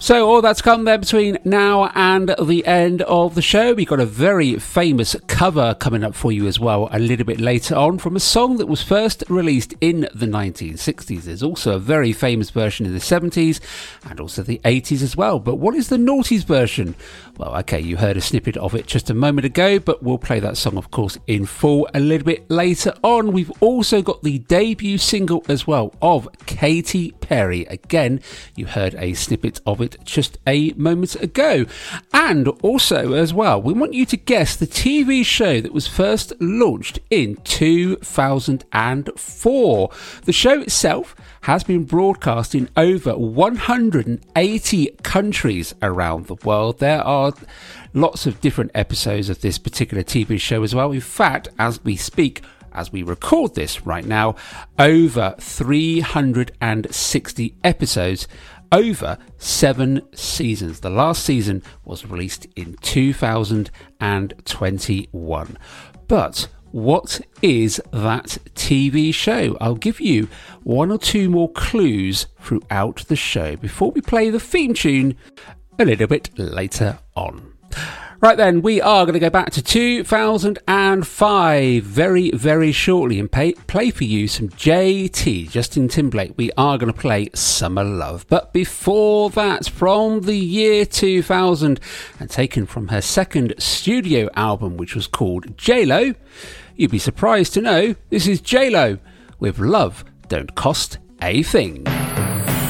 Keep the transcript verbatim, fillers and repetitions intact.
So all that's come there between now and the end of the show. We've got a very famous cover coming up for you as well a little bit later on from a song that was first released in the nineteen sixties. There's also a very famous version in the seventies and also the eighties as well. But what is the noughties version? Well, okay, you heard a snippet of it just a moment ago, but we'll play that song, of course, in full a little bit later on. We've also got the debut single as well of Katy Perry. Again, you heard a snippet of it just a moment ago. And also as well, we want you to guess the T V show that was first launched in two thousand four. The show itself has been broadcast in over one hundred eighty countries around the world. There are lots of different episodes of this particular T V show as well. In fact, as we speak, as we record this right now, over three hundred sixty episodes, over seven seasons. The last season was released in two thousand twenty-one. But what is that T V show? I'll give you one or two more clues throughout the show before we play the theme tune a little bit later on. Right then, we are going to go back to two thousand five very, very shortly and pay, play for you some J T, Justin Timberlake. We are going to play Summer Love. But before that, from the year two thousand, and taken from her second studio album, which was called J-Lo, you'd be surprised to know this is J-Lo with Love Don't Cost a Thing.